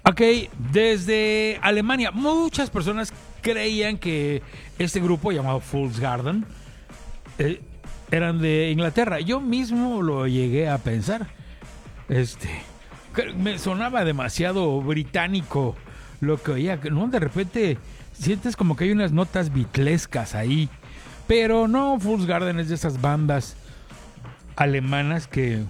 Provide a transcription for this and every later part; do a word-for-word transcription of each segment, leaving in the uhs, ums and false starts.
Ok, desde Alemania, muchas personas creían que este grupo llamado Fool's Garden eh, eran de Inglaterra. Yo mismo lo llegué a pensar. Este, me sonaba demasiado británico lo que oía, ¿no? De repente sientes como que hay unas notas beatlescas ahí. Pero no, Fool's Garden es de esas bandas alemanas que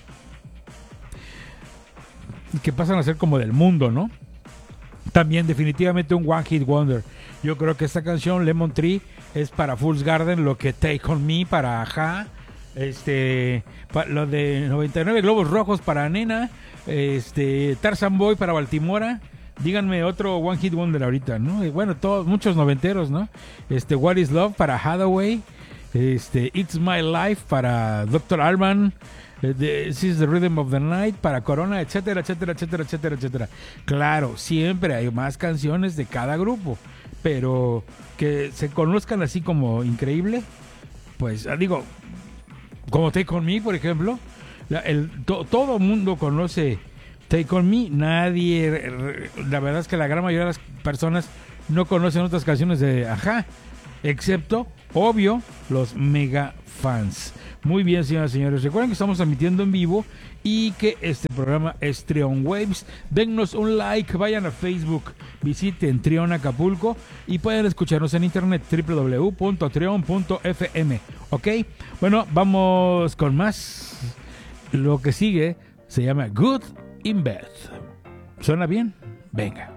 que pasan a ser como del mundo, ¿no? También definitivamente un One Hit Wonder. Yo creo que esta canción Lemon Tree es para Fool's Garden lo que Take On Me para Ajá, este, pa, lo de noventa y nueve globos rojos para Nena, este, Tarzan Boy para Baltimora. Díganme otro One Hit Wonder ahorita, ¿no? Y bueno, todos muchos noventeros, ¿no? Este, What Is Love para Hathaway, este, It's My Life para doctor Alban. This is the Rhythm of the Night para Corona, etcétera, etcétera, etcétera, etcétera, etcétera. Claro, siempre hay más canciones de cada grupo, pero que se conozcan así como increíble, pues digo, como Take On Me, por ejemplo, la, el, to, todo mundo conoce Take On Me, nadie, la verdad es que la gran mayoría de las personas no conocen otras canciones de Ajá, excepto, obvio, los mega fans. Muy bien, señoras y señores, recuerden que estamos transmitiendo en vivo y que este programa es Trion Waves. Dennos un like, vayan a Facebook, visiten Trion Acapulco y pueden escucharnos en internet doble u doble u doble u punto trion punto f m. Ok, bueno, vamos con más. Lo que sigue se llama Good in Bed. ¿Suena bien? Venga.